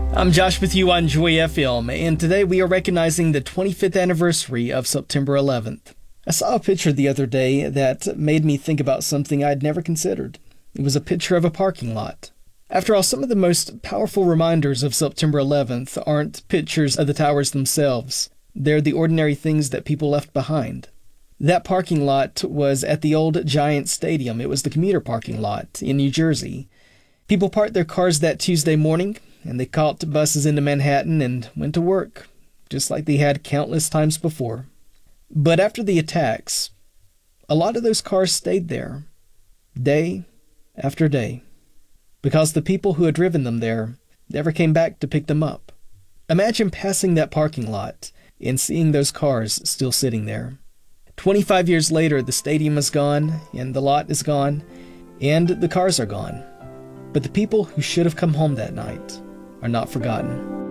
I'm Josh with you on Joy FM, and today we are recognizing the 25th anniversary of September 11th. I saw a picture the other day that made me think about something I'd never considered. It was a picture of a parking lot. After all, some of the most powerful reminders of September 11th aren't pictures of the towers themselves. They're the ordinary things that people left behind. That parking lot was at the old Giants Stadium. It was the commuter parking lot in New Jersey. People parked their cars that Tuesday morning, and they caught buses into Manhattan and went to work, just like they had countless times before. But after the attacks, a lot of those cars stayed there, day after day, because the people who had driven them there never came back to pick them up. Imagine passing that parking lot and seeing those cars still sitting there. 25 years later, the stadium is gone, and the lot is gone, and the cars are gone. But the people who should have come home that night are not forgotten.